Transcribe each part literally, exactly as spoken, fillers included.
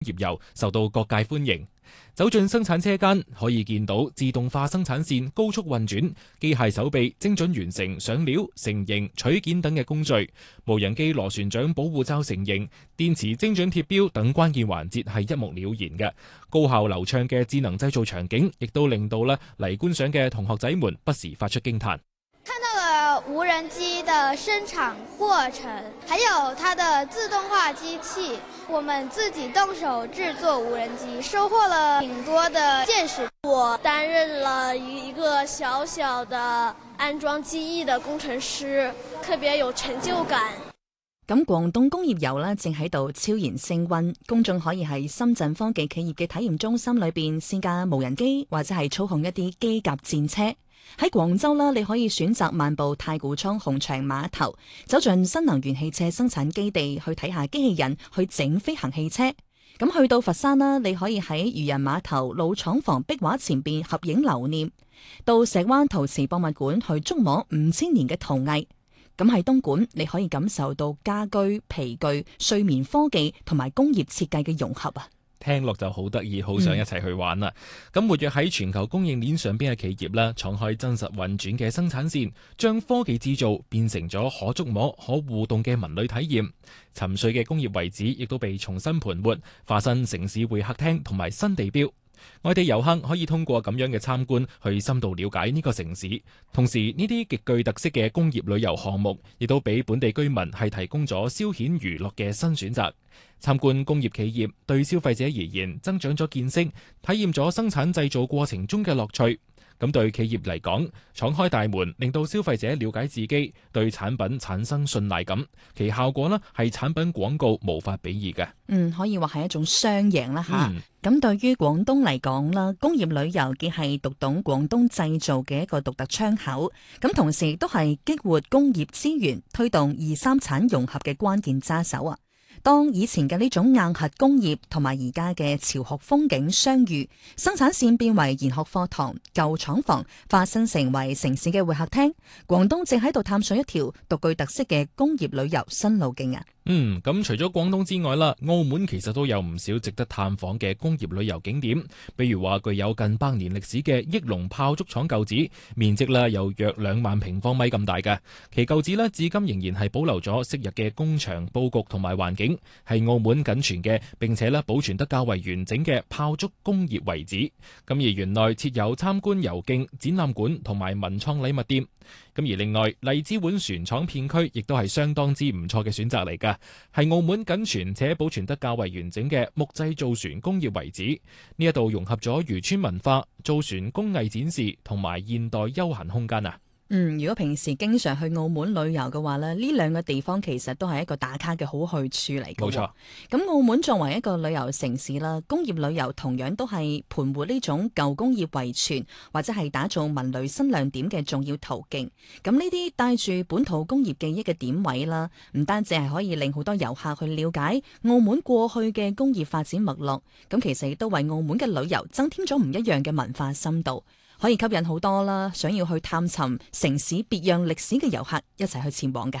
業油受到各界歡迎。走進生產車間，可以見到自動化生產線高速運轉，機械手臂精準完成上料、成型、取件等嘅工序，無人機螺旋槳保護罩成型，電池精準貼標等關鍵環節係一目了然嘅。高效流暢嘅智能製造場景，亦都令到咧嚟觀賞嘅同學仔們不時發出驚嘆。 看到了無人機的生產過程，還有它的自動化機器，我們自己動手製作無人機，收穫了挺多的見識。 我擔任了一個小小的安裝機翼的工程師，特別有成就感。 咁廣東工業遊呢正喺度悄然升溫，公眾可以喺深圳科技企業嘅體驗中心裏邊試駕無人機，或者係操控一啲機甲戰車。喺廣州啦，你可以選擇漫步太古倉紅場碼頭，走進新能源汽車生產基地去睇下機器人去整飛行汽車。咁去到佛山啦，你可以喺漁人碼頭老廠房壁畫前邊合影留念；到石灣陶瓷博物館去觸摸五千年嘅陶藝。咁喺東莞，你可以感受到家居、皮具、睡眠科技同埋工業設計嘅融合啊！ 聽落就好得意，好想一齊去玩啦！咁、嗯、活躍喺全球供應鏈上邊嘅企業啦，敞開真實運轉嘅生產線，將科技製造變成咗可觸摸、可互動嘅文旅體驗。沉睡嘅工業遺址亦都被重新盤活，化身城市會客廳同埋新地標。外地遊客可以通過咁樣嘅參觀去深度了解呢個城市，同時呢啲極具特色嘅工業旅遊項目亦都俾本地居民係提供咗消遣娛樂嘅新選擇。參觀工業企業對消費者而言增長咗見識，體驗咗生產製造過程中嘅樂趣。咁對企業嚟講，敞開大門令到消費者了解自己，對產品產生信賴感，其效果呢係產品廣告無法比擬嘅。 嗯，可以話係一種雙贏啦吓。咁、嗯、對於廣東嚟講啦，工業旅遊既係讀懂廣東製造嘅一個獨特窗口，咁同時亦都係激活工業資源、推動二三產融合嘅關鍵揸手啊！當以前嘅呢種硬核工業同埋而家嘅潮學風景相遇，生產線變為研學課堂，舊廠房化身成為城市嘅會客廳，廣東正喺度探索一條獨具特色嘅工業旅遊新路徑啊！ 嗯，咁除咗廣東之外啦，澳門其實都有唔少值得探訪嘅工業旅遊景點，比如話具有近百年歷史嘅益隆炮竹廠舊址，面積啦有約兩萬平方米咁大嘅，其舊址呢至今仍然係保留咗昔日嘅工場佈局同埋環境，係澳門僅存嘅並且咧保存得較為完整嘅炮竹工業遺址。咁而園內設有參觀遊徑、展覽館同埋文創禮物店。咁而另外荔枝碗船廠片區亦都係相當之唔錯嘅選擇嚟㗎，係澳門僅存且保存得較為完整嘅木製造船工業遺址。呢一度融合咗漁村文化、造船工藝展示同埋現代休閒空間啊！ 嗯，如果平時經常去澳門旅遊嘅話咧，呢兩個地方其實都係一個打卡嘅好去處嚟嘅。冇錯。咁澳門作為一個旅遊城市啦，工業旅遊同樣都係盤活呢種舊工業遺存或者係打造文旅新亮點嘅重要途徑。咁呢啲帶住本土工業記憶嘅點位啦，唔單止係可以令好多遊客去了解澳門過去嘅工業發展脈絡，咁其實亦都為澳門嘅旅遊增添咗唔一樣嘅文化深度。可以吸引好多啦，想要去探尋城市別樣歷史嘅遊客一齊去前往嘅。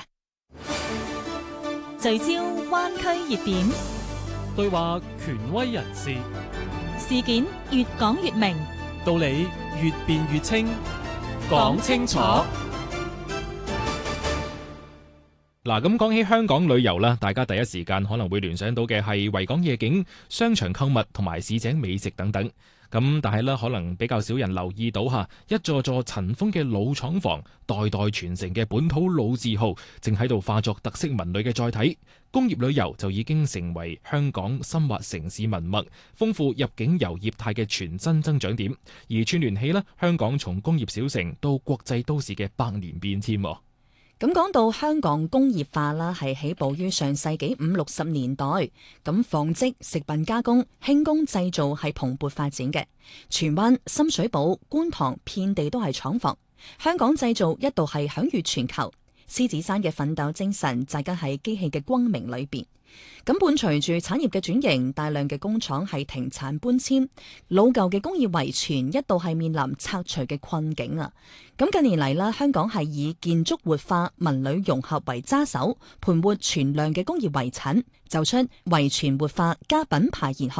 聚焦灣區熱點， 對話權威人士， 事件越講越明， 道理越辯越清，講清楚。 嗱，咁講起香港旅遊啦，大家第一時間可能會聯想到嘅係維港夜景、商場購物同埋市井美食等等。咁但係咧，可能比較少人留意到吓，一座座塵封嘅老廠房，代代傳承嘅本土老字號，正喺度化作特色文旅嘅載體。工業旅遊就已經成為香港深挖城市文脈、豐富入境遊業態嘅全新增長點，而串聯起咧香港從工業小城到國際都市嘅百年變遷。 咁講到香港工業化啦，係起步於上世紀五六十年代。咁紡織、食品加工、輕工製造係蓬勃發展嘅。荃灣、深水埗、觀塘遍地都係廠房，香港製造一度係享譽全球。 獅子山嘅奮鬥精神扎根喺機器嘅光明裏邊。咁伴隨住產業嘅轉型，大量嘅工廠係停產搬遷，老舊嘅工業遺傳一度係面臨拆除嘅困境啊！咁近年嚟啦，香港係以建築活化、文旅融合為揸手，盤活存量嘅工業遺產，就出遺傳活化加品牌研學